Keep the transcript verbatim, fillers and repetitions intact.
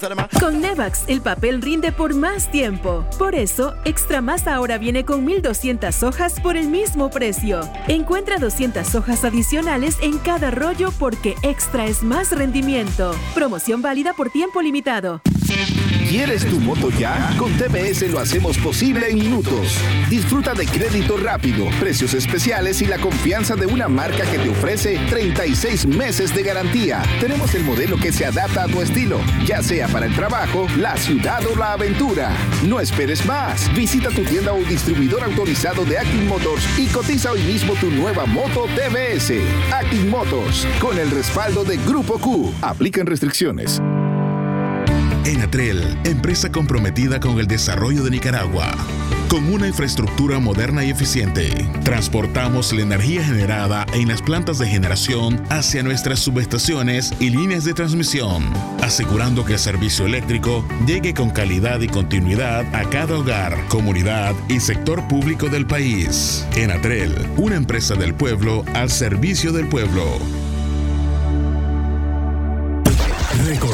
Con Nevax, el papel rinde por más tiempo. Por eso, Extra Más ahora viene con mil doscientas hojas por el mismo precio. Encuentra doscientas hojas adicionales en cada rollo porque Extra es más rendimiento. Promoción válida por tiempo limitado. ¿Quieres tu moto ya? Con T V S lo hacemos posible en minutos. Disfruta de crédito rápido, precios especiales y la confianza de una marca que te ofrece treinta y seis meses de garantía. Tenemos el modelo que se adapta a tu estilo, ya sea para el trabajo, la ciudad o la aventura. No esperes más. Visita tu tienda o distribuidor autorizado de Active Motors y cotiza hoy mismo tu nueva moto T V S. Active Motors, con el respaldo de Grupo Q. Aplican restricciones. Enatrel, empresa comprometida con el desarrollo de Nicaragua. Con una infraestructura moderna y eficiente, transportamos la energía generada en las plantas de generación hacia nuestras subestaciones y líneas de transmisión, asegurando que el servicio eléctrico llegue con calidad y continuidad a cada hogar, comunidad y sector público del país. Enatrel, una empresa del pueblo al servicio del pueblo.